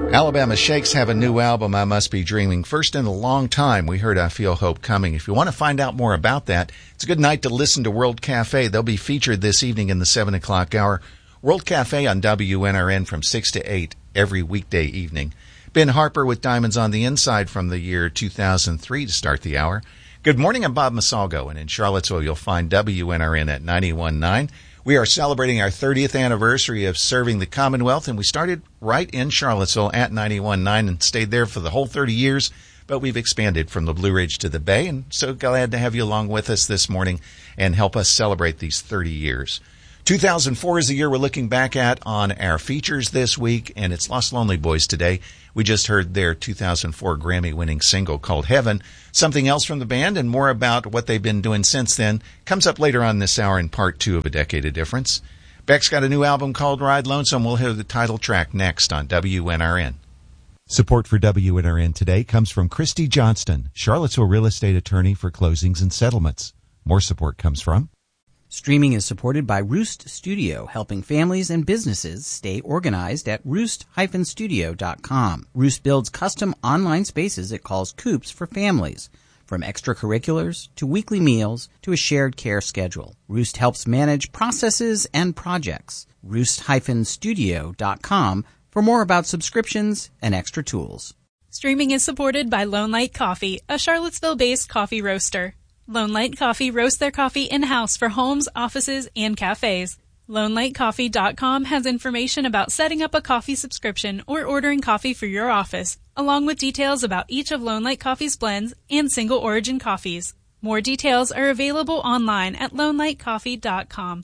Alabama Shakes have a new album, I Must Be Dreaming. First in a long time, we heard I Feel Hope Coming. If you want to find out more about that, it's a good night to listen to World Cafe. They'll be featured this evening in the 7 o'clock hour. World Cafe on WNRN from 6 to 8 every weekday evening. Ben Harper with Diamonds on the Inside from the year 2003 to start the hour. Good morning, I'm Bob Masalgo, and in Charlottesville you'll find WNRN at 91.9. We are celebrating our 30th anniversary of serving the Commonwealth, and we started right in Charlottesville at 91.9 and stayed there for the whole 30 years, but we've expanded from the Blue Ridge to the Bay, and so glad to have you along with us this morning and help us celebrate these 30 years. 2004 is the year we're looking back at on our features this week, and it's Los Lonely Boys today. We just heard their 2004 Grammy-winning single called Heaven. Something else from the band and more about what they've been doing since then comes up later on this hour in part 2 of A Decade of Difference. Beck's got a new album called Ride Lonesome. We'll hear the title track next on WNRN. Support for WNRN today comes from Christy Johnston, Charlottesville real estate attorney for closings and settlements. More support comes from... Streaming is supported by Roost Studio, helping families and businesses stay organized at roost-studio.com. Roost builds custom online spaces it calls coops for families, from extracurriculars to weekly meals to a shared care schedule. Roost helps manage processes and projects. Roost-studio.com for more about subscriptions and extra tools. Streaming is supported by Lone Light Coffee, a Charlottesville-based coffee roaster. Lone Light Coffee roasts their coffee in-house for homes, offices, and cafes. LoneLightCoffee.com has information about setting up a coffee subscription or ordering coffee for your office, along with details about each of Lone Light Coffee's blends and single origin coffees. More details are available online at LoneLightCoffee.com.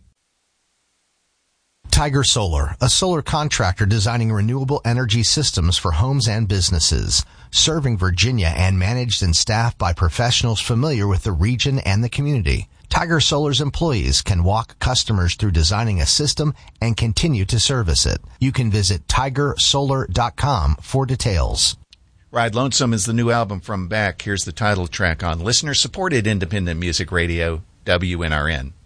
Tiger Solar, a solar contractor designing renewable energy systems for homes and businesses. Serving Virginia and managed and staffed by professionals familiar with the region and the community. Tiger Solar's employees can walk customers through designing a system and continue to service it. You can visit tigersolar.com for details. Ride Lonesome is the new album from Beck. Here's the title track on listener-supported independent music radio, WNRN.